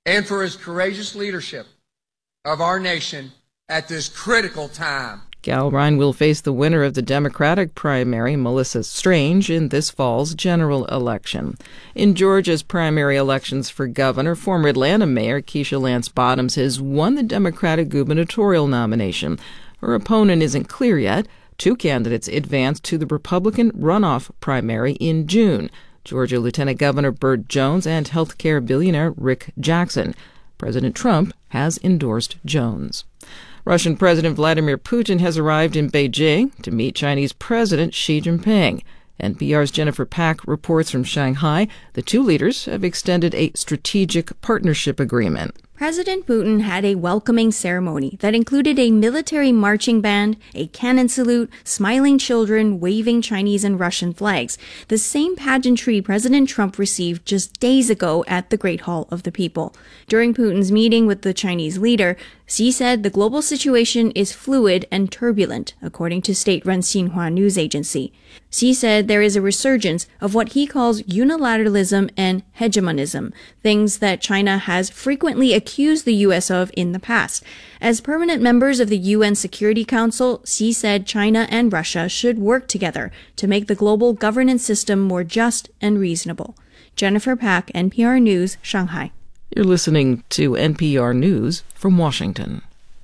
and for his courageous leadership of our nation at this critical time. Gilrine will face the winner of the Democratic primary, Melissa Strange, in this fall's general election. In Georgia's primary elections for governor, former Atlanta Mayor Keisha Lance Bottoms has won the Democratic gubernatorial nomination. Her opponent isn't clear yet. Two candidates advanced to the Republican runoff primary in June: Georgia Lieutenant Governor Burt Jones and healthcare billionaire Rick Jackson. President Trump has endorsed Jones. Russian President Vladimir Putin has arrived in Beijing to meet Chinese President Xi Jinping. NPR's Jennifer Pack reports from Shanghai. The two leaders have extended a strategic partnership agreement. President Putin had a welcoming ceremony that included a military marching band, a cannon salute, smiling children waving Chinese and Russian flags, the same pageantry President Trump received just days ago at the Great Hall of the People. During Putin's meeting with the Chinese leader, Xi said the global situation is fluid and turbulent, according to state-run Xinhua news agency. Xi said there is a resurgence of what he calls unilateralism and hegemonism, things that China has frequently accused the U.S. of in the past. As permanent members of the UN Security Council, Xi said China and Russia should work together to make the global governance system more just and reasonable. Jennifer Pack, NPR News, Shanghai. You're listening to NPR News from Washington.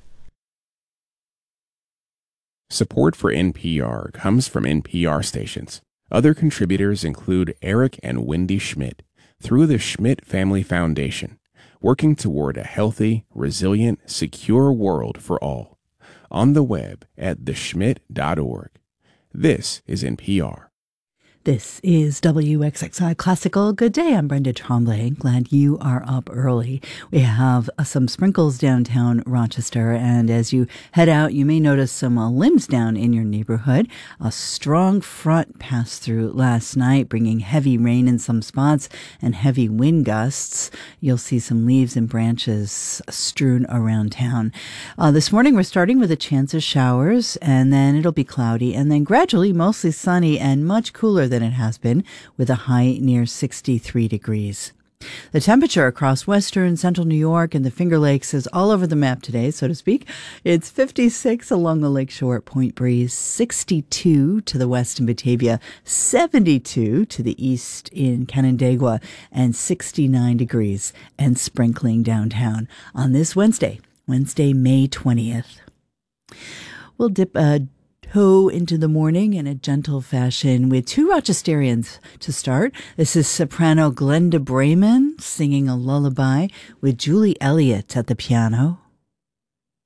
Support for NPR comes from NPR stations. Other contributors include Eric and Wendy Schmidt through the Schmidt Family Foundation, working toward a healthy, resilient, secure world for all. On the web at theschmidt.org. This is NPR. This is WXXI Classical. Good day, I'm Brenda Tremblay. Glad you are up early. We have some sprinkles downtown Rochester, and as you head out, you may notice some limbs down in your neighborhood. A strong front passed through last night, bringing heavy rain in some spots and heavy wind gusts. You'll see some leaves and branches strewn around town. This morning, we're starting with a chance of showers, and then it'll be cloudy, and then gradually mostly sunny and much cooler than it has been, with a high near 63 degrees. The temperature across western, central New York and the Finger Lakes is all over the map today, so to speak. It's 56 along the lakeshore at Point Breeze, 62 to the west in Batavia, 72 to the east in Canandaigua, and 69 degrees and sprinkling downtown on this Wednesday, May 20th. We'll dip a toe into the morning in a gentle fashion with two Rochesterians to start. This is soprano Glenda Brayman singing a lullaby with Julie Elliott at the piano.